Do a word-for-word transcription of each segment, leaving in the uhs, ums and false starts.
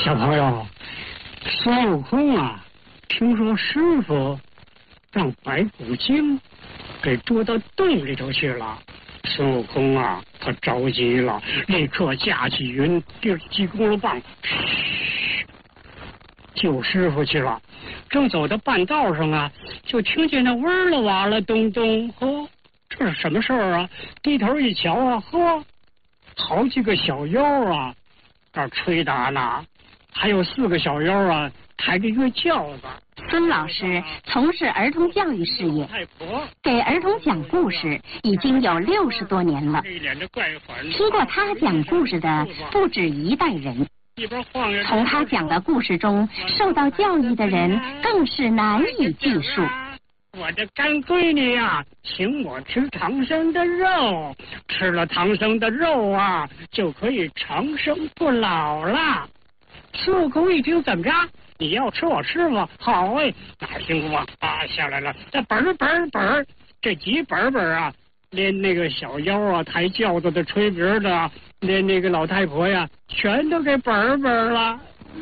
小朋友，孙悟空啊，听说师傅让白骨精给捉到洞里头去了。孙悟空啊，他着急了，立刻架起云第几公路棒，嘘，救师傅去了。正走到半道上啊，就听见那哇啦哇啦咚咚，呵，这是什么事儿啊？低头一瞧啊，呵，好几个小妖啊，这吹打呢，还有四个小妖啊，抬着一个轿子。 孙老师从事儿童教育事业，给儿童讲故事已经有六十多年了。听过他讲故事的不止一代人，从他讲的故事中受到教育的人更是难以计数。 我的干闺女呀、啊，请我吃唐僧的肉，吃了唐僧的肉啊，就可以长生不老了。孙悟空一听，怎么着？你要吃我师傅？好哎，哪听过啊？下来了，这本儿本儿本儿，这几本本啊，连那个小妖啊、抬轿子的、吹笛的，连那个老太婆呀，全都给本儿本儿了。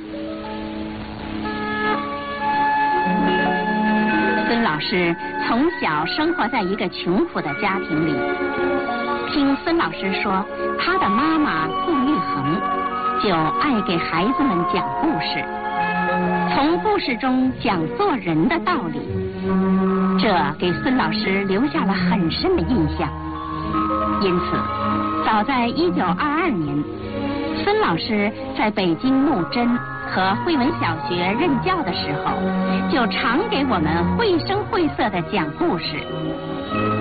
孙老师从小生活在一个穷苦的家庭里，听孙老师说，他的妈妈顾玉衡就爱给孩子们讲故事，从故事中讲做人的道理，这给孙老师留下了很深的印象。因此，早在一九二二年，孙老师在北京木真和惠文小学任教的时候，就常给我们绘声绘色地讲故事。